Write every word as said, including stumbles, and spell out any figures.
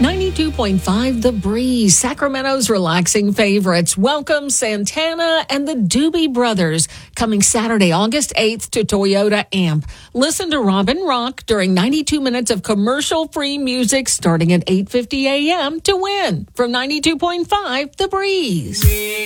ninety-two point five The Breeze, Sacramento's relaxing favorites. Welcome Santana and the Doobie Brothers, coming Saturday, August eighth to Toyota Amp. Listen to Robin Rock during ninety-two minutes of commercial-free music starting at eight fifty a.m. to win from ninety-two point five The Breeze.